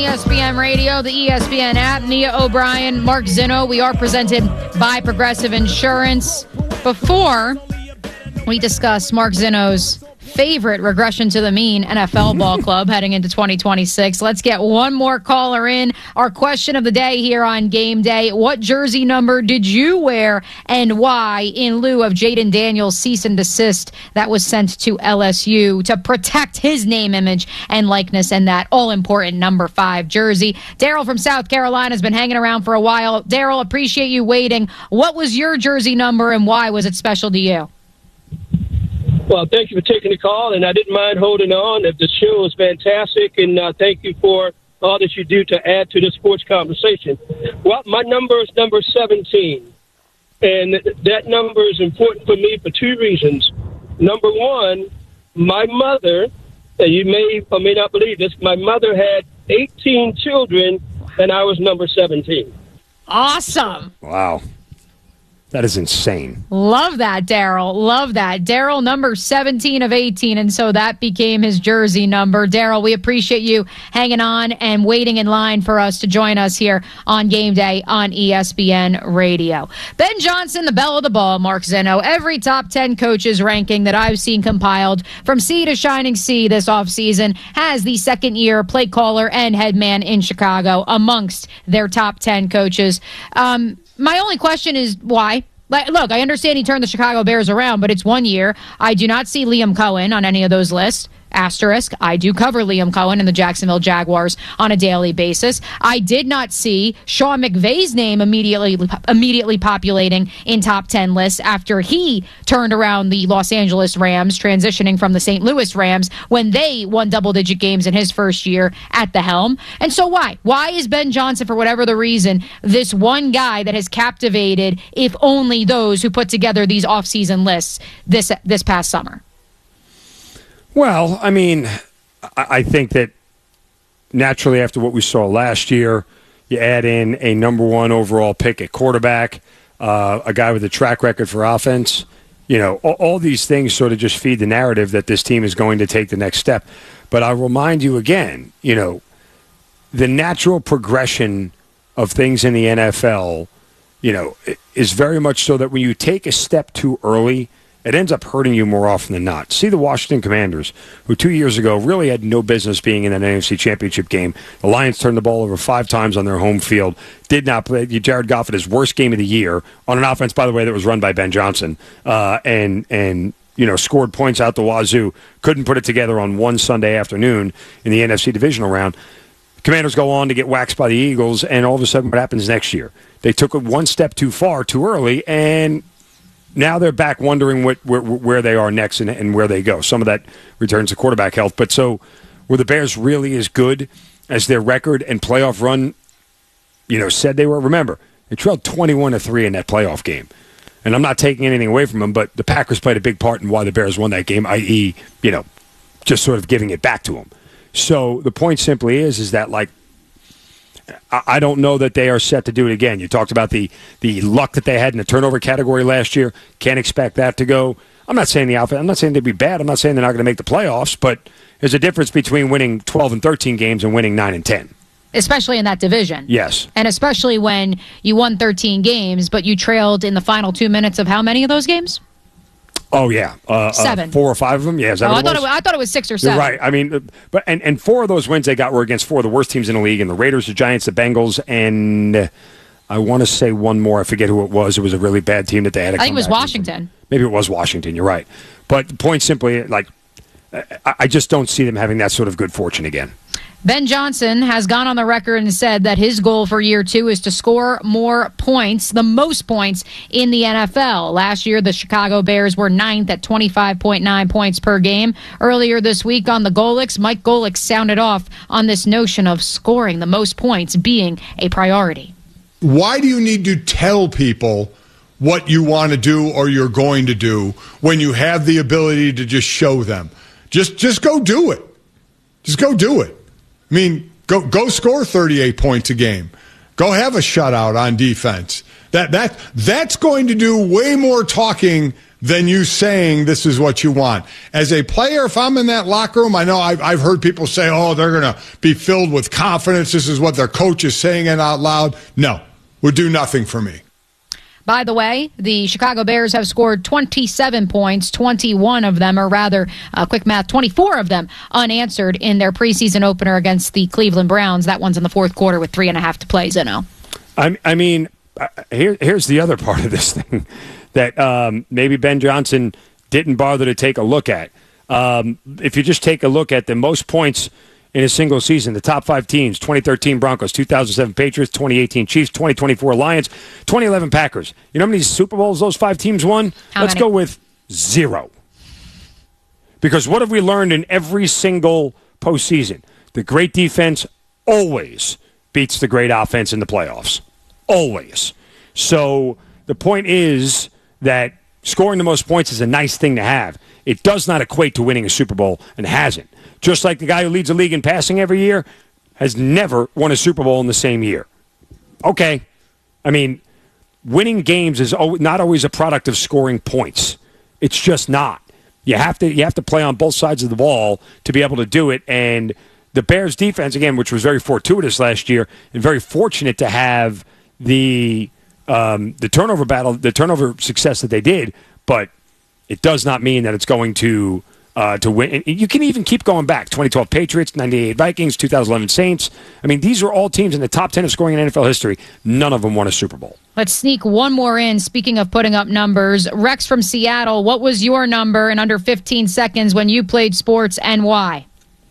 ESPN Radio, the ESPN app, Nia O'Brien, Mark Zinno. We are presented by Progressive Insurance. Before we discuss Mark Zinno's favorite regression to the mean NFL ball club heading into 2026, let's get one more caller in. Our question of the day here on Game Day: what jersey number did you wear and why, in lieu of Jaden Daniels' cease and desist that was sent to LSU to protect his name, image, and likeness in that all-important number 5 jersey? Daryl from South Carolina has been hanging around for a while. Daryl, appreciate you waiting. What was your jersey number and why was it special to you? Well, thank you for taking the call, and I didn't mind holding on. The show is fantastic, and thank you for all that you do to add to the sports conversation. Well, my number is number 17, and that number is important for me for 2 reasons. Number one, my mother, and you may or may not believe this, my mother had 18 children, and I was number 17. Awesome. Wow. That is insane. Love that, Daryl. Love that. Daryl, number 17 of 18, and so that became his jersey number. Daryl, we appreciate you hanging on and waiting in line for us to join us here on Game Day on ESPN Radio. Ben Johnson, the belle of the ball, Mark Zinno. Every top 10 coaches ranking that I've seen compiled from sea to shining sea this offseason has the second-year play caller and head man in Chicago amongst their top 10 coaches. My only question is why? Look, I understand he turned the Chicago Bears around, but it's 1 year. I do not see Liam Cohen on any of those lists. Asterisk, I do cover Liam Cohen and the Jacksonville Jaguars on a daily basis. I did not see Sean McVay's name immediately populating in top 10 lists after he turned around the Los Angeles Rams, transitioning from the St. Louis Rams when they won double-digit games in his first year at the helm. And so why? Why is Ben Johnson, for whatever the reason, this one guy that has captivated, if only those who put together these offseason lists this past summer? Well, I mean, I think that naturally after what we saw last year, you add in a number 1 overall pick at quarterback, a guy with a track record for offense. You know, all these things sort of just feed the narrative that this team is going to take the next step. But I'll remind you again, you know, the natural progression of things in the NFL, you know, is very much so that when you take a step too early, it ends up hurting you more often than not. See the Washington Commanders, who 2 years ago really had no business being in an NFC Championship game. The Lions turned the ball over 5 times on their home field. Did not play. Jared Goff had his worst game of the year on an offense, by the way, that was run by Ben Johnson, and you know, scored points out the wazoo. Couldn't put it together on one Sunday afternoon in the NFC divisional round. The Commanders go on to get waxed by the Eagles, and all of a sudden, what happens next year? They took it one step too far, too early, and now they're back wondering where they are next and where they go. Some of that returns to quarterback health. But so were the Bears really as good as their record and playoff run, you know, said they were? Remember, they trailed 21-3 in that playoff game. And I'm not taking anything away from them, but the Packers played a big part in why the Bears won that game, i.e., you know, just sort of giving it back to them. So the point simply is that, like, I don't know that they are set to do it again. You talked about the luck that they had in the turnover category last year. Can't expect that to go. I'm not saying the outfit. I'm not saying they'd be bad. I'm not saying they're not going to make the playoffs. But there's a difference between winning 12 and 13 games and winning 9 and 10. Especially in that division. Yes. And especially when you won 13 games, but you trailed in the final 2 minutes of how many of those games? Oh, yeah. 7. 4 or 5 of them? Yeah, is that what it was? I thought it was 6 or 7. You're right. I mean, but and 4 of those wins they got were against 4 of the worst teams in the league, and the Raiders, the Giants, the Bengals, and I want to say one more. I forget who it was. It was a really bad team that they had to I think it was Washington. Maybe it was Washington. You're right. But the point simply, like, I just don't see them having that sort of good fortune again. Ben Johnson has gone on the record and said that his goal for year 2 is to score more points, the most points in the NFL. Last year, the Chicago Bears were 9th at 25.9 points per game. Earlier this week on the Golics, Mike Golic sounded off on this notion of scoring the most points being a priority. Why do you need to tell people what you want to do or you're going to do when you have the ability to just show them? Just go do it. Just go do it. I mean, go score 38 points a game. Go have a shutout on defense. That's going to do way more talking than you saying this is what you want. As a player, if I'm in that locker room, I know I've heard people say, oh, they're going to be filled with confidence. This is what their coach is saying it out loud. No, would do nothing for me. By the way, the Chicago Bears have scored 27 points, 21 of them, or rather, quick math, 24 of them unanswered in their preseason opener against the Cleveland Browns. That one's in the fourth quarter with 3.5 to play, Zeno. I mean, here's the other part of this thing that maybe Ben Johnson didn't bother to take a look at. If you just take a look at the most points in a single season, the top 5 teams: 2013 Broncos, 2007 Patriots, 2018 Chiefs, 2024 Lions, 2011 Packers. You know how many Super Bowls those 5 teams won? Let's go with 0. Because what have we learned in every single postseason? The great defense always beats the great offense in the playoffs. Always. So the point is that scoring the most points is a nice thing to have. It does not equate to winning a Super Bowl, and hasn't. Just like the guy who leads the league in passing every year has never won a Super Bowl in the same year. Okay. I mean, winning games is not always a product of scoring points. It's just not. You have to play on both sides of the ball to be able to do it. And the Bears defense, again, which was very fortuitous last year and very fortunate to have the turnover battle, the turnover success that they did, but it does not mean that it's going to win. And you can even keep going back. 2012 Patriots, 98 Vikings, 2011 Saints. I mean, these are all teams in the top 10 of scoring in NFL history. None of them won a Super Bowl. Let's sneak one more in. Speaking of putting up numbers, Rex from Seattle, what was your number in under 15 seconds when you played sports, and why?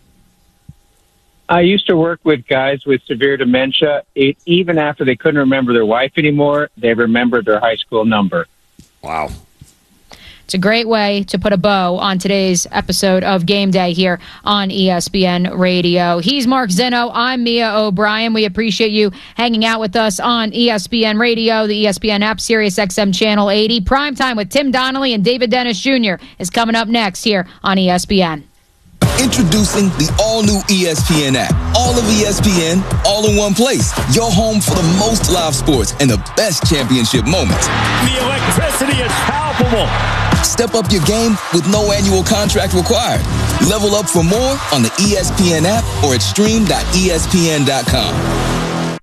I used to work with guys with severe dementia. Even after they couldn't remember their wife anymore, they remembered their high school number. Wow. It's a great way to put a bow on today's episode of Game Day here on ESPN Radio. He's Mark Zeno. I'm Mia O'Brien. We appreciate you hanging out with us on ESPN Radio, the ESPN app, Sirius XM Channel 80. Primetime with Tim Donnelly and David Dennis Jr. is coming up next here on ESPN. Introducing the all-new ESPN app. All of ESPN, all in one place. Your home for the most live sports and the best championship moments. The electricity is palpable. Step up your game with no annual contract required. Level up for more on the ESPN app or at stream.espn.com.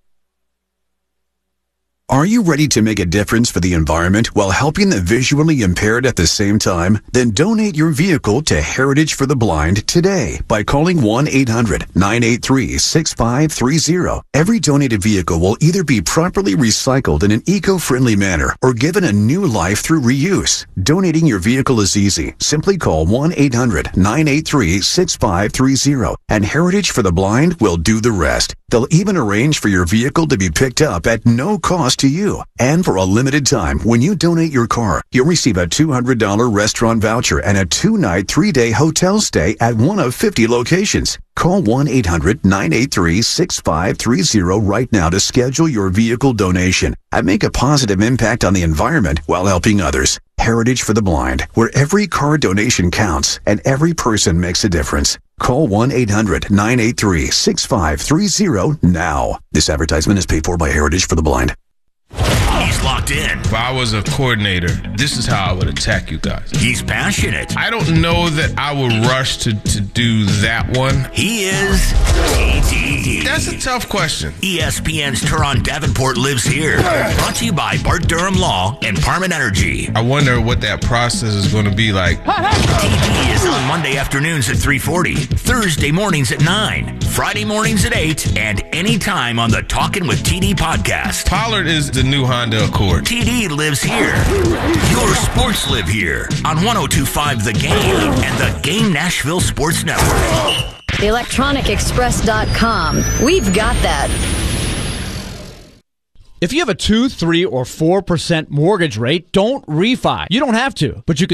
Are you ready to make a difference for the environment while helping the visually impaired at the same time? Then donate your vehicle to Heritage for the Blind today by calling 1-800-983-6530. Every donated vehicle will either be properly recycled in an eco-friendly manner or given a new life through reuse. Donating your vehicle is easy. Simply call 1-800-983-6530 and Heritage for the Blind will do the rest. They'll even arrange for your vehicle to be picked up at no cost to you. And for a limited time, when you donate your car, you'll receive a $200 restaurant voucher and a 2-night, 3-day hotel stay at one of 50 locations. Call 1-800-983-6530 right now to schedule your vehicle donation and make a positive impact on the environment while helping others. Heritage for the Blind, where every car donation counts and every person makes a difference. Call 1-800-983-6530 now. This advertisement is paid for by Heritage for the Blind. He's locked in. If I was a coordinator, this is how I would attack you guys. He's passionate. I don't know that I would rush to do that one. He is TD. That's a tough question. ESPN's Teron Davenport lives here. Brought to you by Bart Durham Law and Parman Energy. I wonder what that process is going to be like. TD is on Monday afternoons at 3:40, Thursday mornings at 9, Friday mornings at 8, and anytime on the Talkin' with TD podcast. Pollard is the new Honda Accord. TD lives here. Your sports live here on 102.5 The Game and the Game Nashville Sports Network. TheElectronicExpress.com. We've got that. If you have a 2, 3, or 4% mortgage rate, don't refi. You don't have to, but you can